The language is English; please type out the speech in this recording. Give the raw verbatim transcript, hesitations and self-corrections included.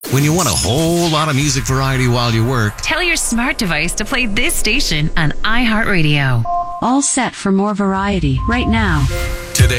When you want a whole lot of music variety while you work, tell your smart device to play this station on iHeartRadio. All set for more variety right now.